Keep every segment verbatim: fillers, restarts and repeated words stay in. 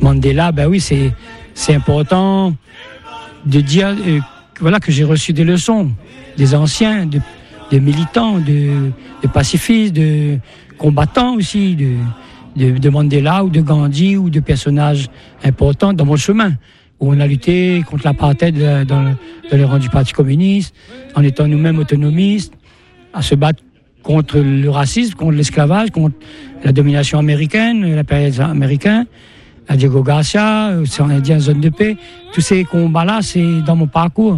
Mandela, ben oui, c'est, c'est important de dire euh, voilà, que j'ai reçu des leçons des anciens, de, de militants, de, de pacifistes, de combattants aussi, de, de, de Mandela ou de Gandhi ou de personnages importants dans mon chemin, où on a lutté contre l'apartheid dans, dans les rangs du Parti communiste, en étant nous-mêmes autonomistes, à se battre contre le racisme, contre l'esclavage, contre la domination américaine, l'impérialisme américain, à Diego Garcia, c'est en Indien, zone de paix. Tous ces combats-là, c'est dans mon parcours.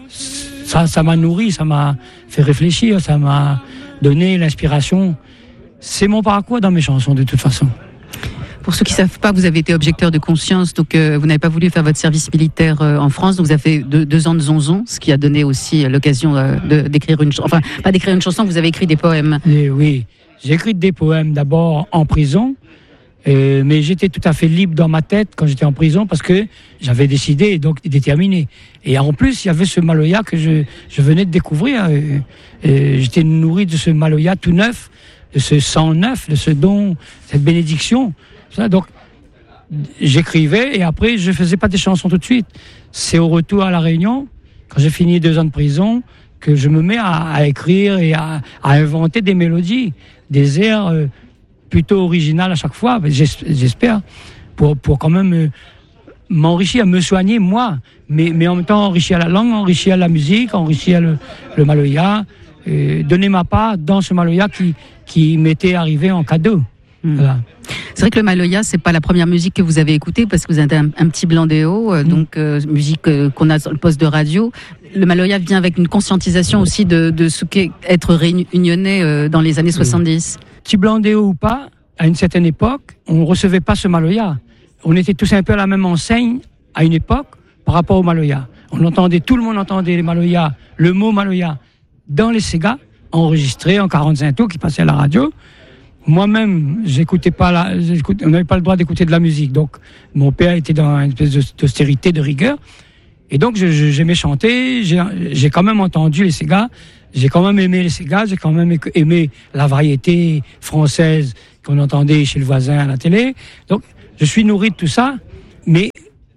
Ça, ça m'a nourri, ça m'a fait réfléchir, ça m'a donné l'inspiration. C'est mon parcours dans mes chansons, de toute façon. Pour ceux qui ne savent pas, vous avez été objecteur de conscience, donc euh, vous n'avez pas voulu faire votre service militaire euh, en France, donc vous avez fait deux, deux ans de zonzon, ce qui a donné aussi euh, l'occasion euh, de, d'écrire une chanson, enfin, pas d'écrire une chanson, vous avez écrit des poèmes. Et oui, j'ai écrit des poèmes d'abord en prison, euh, mais j'étais tout à fait libre dans ma tête quand j'étais en prison, parce que j'avais décidé, donc déterminé. Et en plus, il y avait ce Maloya que je, je venais de découvrir. Euh, euh, j'étais nourri de ce Maloya tout neuf, de ce sang neuf, de ce don, cette bénédiction. Donc, j'écrivais et après, je faisais pas des chansons tout de suite. C'est au retour à La Réunion, quand j'ai fini deux ans de prison, que je me mets à, à écrire et à, à inventer des mélodies, des airs euh, plutôt originales à chaque fois, j'espère, pour, pour quand même euh, m'enrichir, me soigner moi, mais, mais en même temps enrichir la langue, enrichir la musique, enrichir le, le Maloya, euh, donner ma part dans ce Maloya qui, qui m'était arrivé en cadeau. Mmh. Voilà. C'est vrai que le Maloya, c'est pas la première musique que vous avez écoutée, parce que vous êtes un, un petit blandéo, euh, mmh. donc euh, musique euh, qu'on a sur le poste de radio. Le Maloya vient avec une conscientisation aussi de, de ce qu'est être réunionnais euh, dans les années soixante-dix. Petit blandéo ou pas, à une certaine époque, on ne recevait pas ce Maloya. On était tous un peu à la même enseigne à une époque par rapport au Maloya. On entendait, tout le monde entendait les Maloya, le mot Maloya dans les Sega, enregistré en quarante-cinq tours qui passaient à la radio. Moi-même, j'écoutais pas la, j'écoute, on n'avait pas le droit d'écouter de la musique. Donc, mon père était dans une espèce d'austérité, de rigueur. Et donc, je, je, j'aimais chanter. J'ai, j'ai quand même entendu les Sega. J'ai quand même aimé les Sega. J'ai quand même aimé la variété française qu'on entendait chez le voisin à la télé. Donc, je suis nourri de tout ça. Mais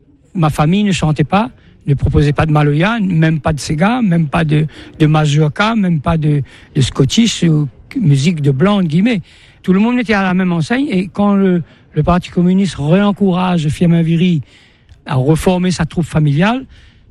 ma famille ne chantait pas, ne proposait pas de Maloya, même pas de Sega, même pas de, de mazurka, même pas de, de Scottish ou musique de blanc, entre guillemets. Tout le monde était à la même enseigne, et quand le, le Parti communiste réencourage Firmin Viry à reformer sa troupe familiale,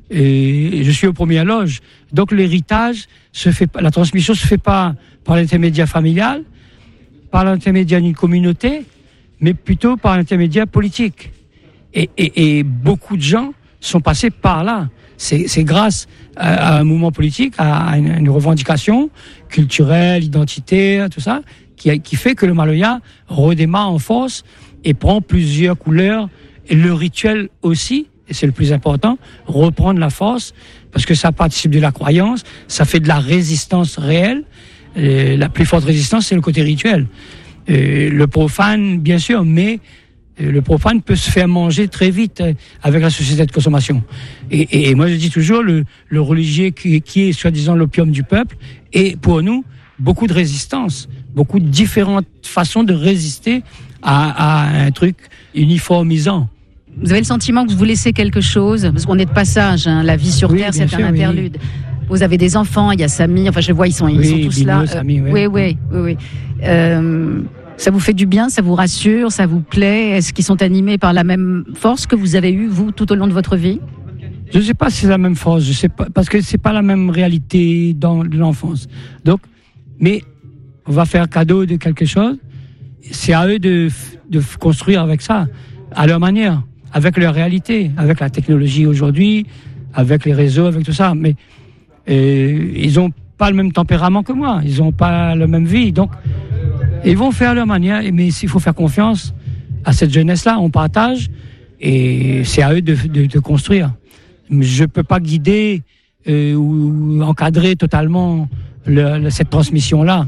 et je suis au premier loge. Donc l'héritage se fait, la transmission se fait pas par l'intermédiaire familial, par l'intermédiaire d'une communauté, mais plutôt par l'intermédiaire politique. Et, et, et beaucoup de gens sont passés par là. C'est, c'est grâce à, à un mouvement politique, à une, une revendication culturelle, identitaire, tout ça, qui, a, qui fait que le Maloya redémarre en force et prend plusieurs couleurs. Et le rituel aussi, et c'est le plus important, reprendre la force, parce que ça participe de la croyance, ça fait de la résistance réelle. Et la plus forte résistance, c'est le côté rituel. Et le profane, bien sûr, mais le profane peut se faire manger très vite avec la société de consommation. Et, et, et moi, je dis toujours, le, le religieux qui, qui est soi-disant l'opium du peuple, et pour nous, beaucoup de résistance, beaucoup de différentes façons de résister à, à un truc uniformisant. Vous avez le sentiment que vous laissez quelque chose, parce qu'on est de passage, hein, la vie sur oui, Terre, c'est sûr, un interlude. Oui. Vous avez des enfants, il y a Samy, enfin je vois, ils sont, ils oui, sont tous Bino, là. Samy, oui, oui, oui, oui. oui. Euh, ça vous fait du bien, ça vous rassure, ça vous plaît? Est-ce qu'ils sont animés par la même force que vous avez eue, vous, tout au long de votre vie? Je ne sais pas si c'est la même force, je sais pas, parce que c'est pas la même réalité dans l'enfance. Donc, mais on va faire cadeau de quelque chose. C'est à eux de, de construire avec ça, à leur manière, avec leur réalité, avec la technologie aujourd'hui, avec les réseaux, avec tout ça. Mais euh, ils n'ont pas le même tempérament que moi, ils n'ont pas la même vie, donc ils vont faire leur manière. Mais il faut faire confiance à cette jeunesse-là, on partage, et c'est à eux de, de, de construire. Je ne peux pas guider euh, ou encadrer totalement le, le, cette transmission-là.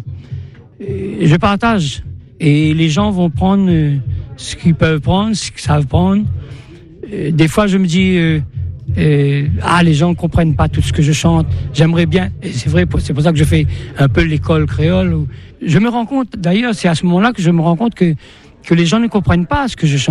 Et je partage, et les gens vont prendre euh, ce qu'ils peuvent prendre, ce qu'ils savent prendre. Et des fois, je me dis, euh, euh, ah, les gens ne comprennent pas tout ce que je chante. J'aimerais bien, et c'est vrai, c'est pour ça que je fais un peu l'école créole. Où je me rends compte, d'ailleurs, c'est à ce moment-là que je me rends compte que, que les gens ne comprennent pas ce que je chante.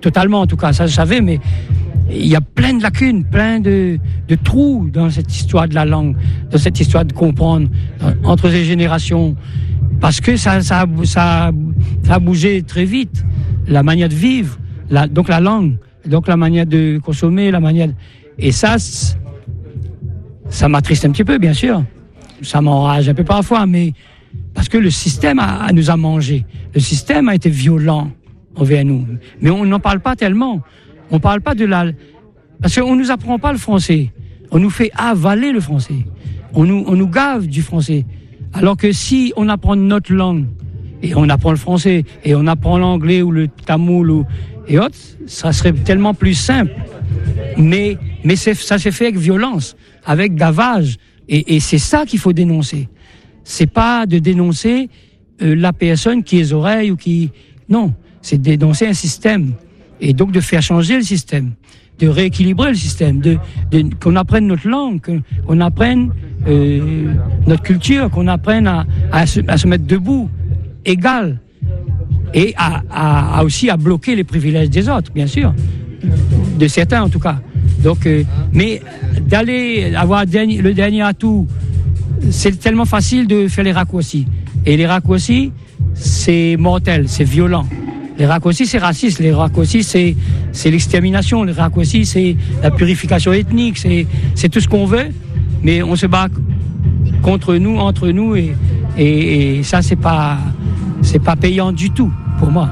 totalement en tout cas, ça je savais, mais il y a plein de lacunes, plein de, de trous dans cette histoire de la langue, dans cette histoire de comprendre entre les générations, parce que ça, ça, ça, ça a bougé très vite, la manière de vivre, la, donc la langue, donc la manière de consommer, la manière de... Et ça, ça m'attriste un petit peu, bien sûr. Ça m'enrage un peu parfois, mais parce que le système a, a nous a mangé. Le système a été violent envers nous. Mais on n'en parle pas tellement. On parle pas de la... Parce qu'on nous apprend pas le français. On nous fait avaler le français. On nous, on nous gave du français. Alors que si on apprend notre langue, et on apprend le français, et on apprend l'anglais ou le tamoul ou, et autres, ça serait tellement plus simple. Mais, mais c'est, ça s'est fait avec violence, avec gavage. Et, et c'est ça qu'il faut dénoncer. C'est pas de dénoncer euh, la personne qui est les oreilles ou qui... Non, c'est de dénoncer un système. Et donc de faire changer le système, de rééquilibrer le système, de, de, qu'on apprenne notre langue, qu'on apprenne euh, notre culture, qu'on apprenne à, à, se, à se mettre debout, égal, et à, à, à aussi à bloquer les privilèges des autres, bien sûr, de certains en tout cas. Donc, euh, mais d'aller avoir le dernier atout, c'est tellement facile de faire les raccourcis. Et les raccourcis, c'est mortel, c'est violent. Les raccourcis, c'est raciste. Les raccourcis, c'est, c'est l'extermination. Les raccourcis, c'est la purification ethnique. C'est, c'est tout ce qu'on veut, mais on se bat contre nous, entre nous, et, et, et ça, c'est pas, c'est pas payant du tout pour moi.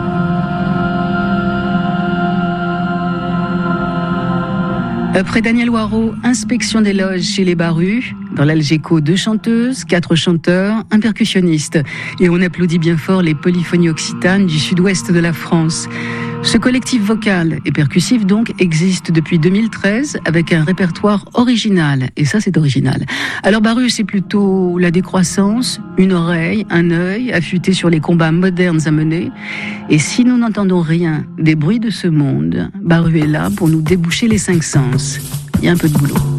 Après Daniel Waro, inspection des loges chez les Barus. Dans l'Algeco, deux chanteuses, quatre chanteurs, un percussionniste. Et on applaudit bien fort les polyphonies occitanes du sud-ouest de la France. Ce collectif vocal et percussif donc existe depuis deux mille treize avec un répertoire original. Et ça, c'est original. Alors Barus, c'est plutôt la décroissance, une oreille, un œil affûté sur les combats modernes à mener. Et si nous n'entendons rien des bruits de ce monde, Barus est là pour nous déboucher les cinq sens. Il y a un peu de boulot.